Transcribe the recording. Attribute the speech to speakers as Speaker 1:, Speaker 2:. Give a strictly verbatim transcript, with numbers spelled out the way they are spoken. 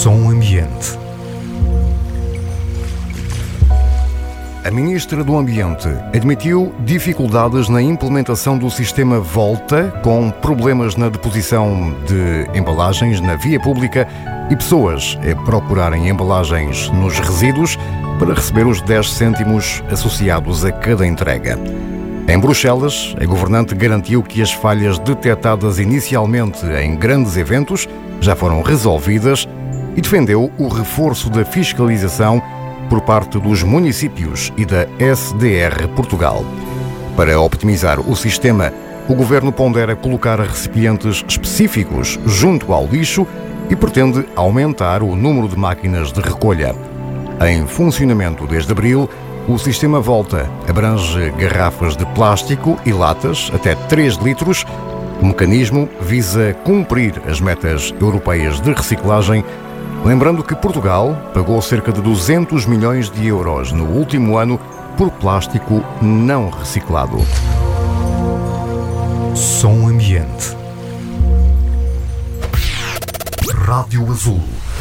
Speaker 1: Som Ambiente. A Ministra do Ambiente admitiu dificuldades na implementação do sistema Volta, com problemas na deposição de embalagens na via pública e pessoas a procurarem embalagens nos resíduos para receber os dez cêntimos associados a cada entrega. Em Bruxelas, a governante garantiu que as falhas detectadas inicialmente em grandes eventos já foram resolvidas e defendeu o reforço da fiscalização por parte dos municípios e da S D R Portugal. Para optimizar o sistema, o Governo pondera colocar recipientes específicos junto ao lixo e pretende aumentar o número de máquinas de recolha. Em funcionamento desde abril, o sistema Volta abrange garrafas de plástico e latas até três litros. O mecanismo visa cumprir as metas europeias de reciclagem, lembrando que Portugal pagou cerca de duzentos milhões de euros no último ano por plástico não reciclado. Som Ambiente. Rádio Azul.